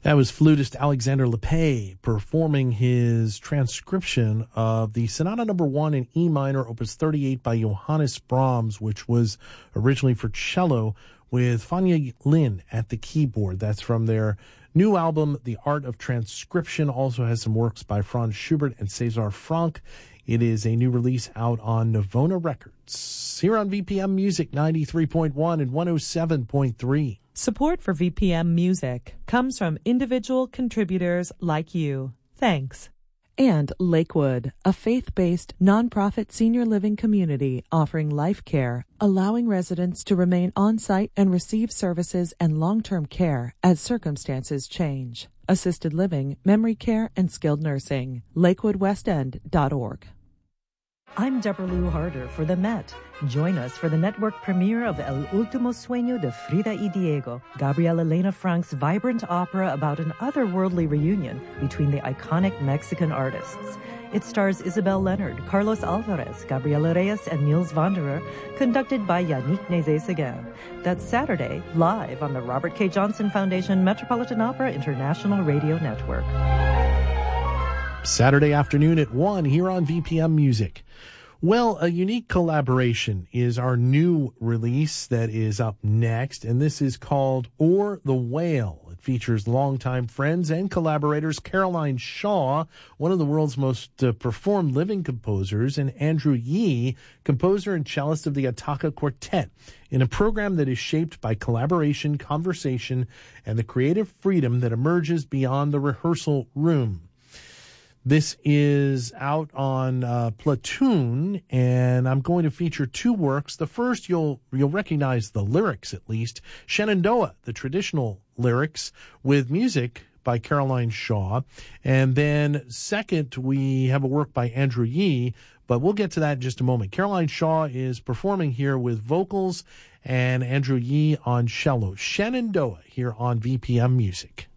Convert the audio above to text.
That was flutist Alexander Lepay performing his transcription of the Sonata No. 1 in E minor, Opus 38 by Johannes Brahms, which was originally for cello, with Fanya Lin at the keyboard. That's from their new album, The Art of Transcription. Also has some works by Franz Schubert and César Franck. It is a new release out on Navona Records. Here on VPM Music 93.1 and 107.3. Support for VPM Music comes from individual contributors like you. Thanks. And Lakewood, a faith-based, nonprofit senior living community offering life care, allowing residents to remain on-site and receive services and long-term care as circumstances change. Assisted living, memory care, and skilled nursing. LakewoodWestEnd.org. I'm Deborah Lou Harder for The Met. Join us for the network premiere of El Último Sueño de Frida y Diego, Gabriel Elena Frank's vibrant opera about an otherworldly reunion between the iconic Mexican artists. It stars Isabel Leonard, Carlos Alvarez, Gabriela Reyes, and Niels Wanderer, conducted by Yannick Nézet-Séguin. That's Saturday, live on the Robert K. Johnson Foundation Metropolitan Opera International Radio Network. Saturday afternoon at 1 here on VPM Music. Well, a unique collaboration is our new release that is up next, and this is called O'er the Whale. It features longtime friends and collaborators Caroline Shaw, one of the world's most performed living composers, and Andrew Yee, composer and cellist of the Ataka Quartet, in a program that is shaped by collaboration, conversation, and the creative freedom that emerges beyond the rehearsal room. This is out on Platoon, and I'm going to feature two works. The first, you'll recognize the lyrics at least. Shenandoah, the traditional lyrics, with music by Caroline Shaw. And then second, we have a work by Andrew Yee, but we'll get to that in just a moment. Caroline Shaw is performing here with vocals and Andrew Yee on cello. Shenandoah here on VPM Music.